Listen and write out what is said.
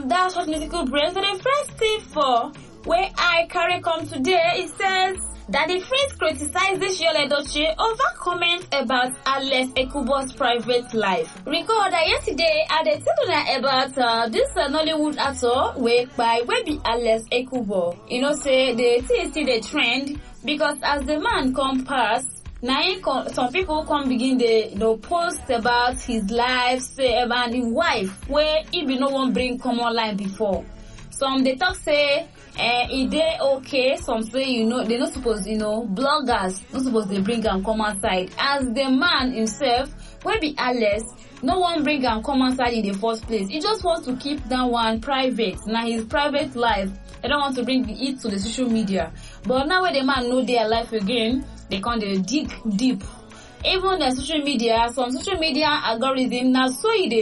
That's what musical break for the first tip for where I carry come today. It says that the Prince criticizes Yul Edochie over comments about Alex Ekubo's private life. Recall that yesterday I did tell about this Nollywood actor wey be Alex Ekubo. You know, say the thing the trend because as the man come past, now some people come begin the post about his life, say about the wife where he be no one bring common line before. Some they talk say is they okay? Some say they not supposed bloggers not supposed they bring and come outside. As the man himself, where be Alex, no one bring and come outside in the first place. He just wants to keep that one private. Now his private life, they don't want to bring it to the social media. But now when the man know their life again, they can't dig deep. Even the social media, some social media algorithm now so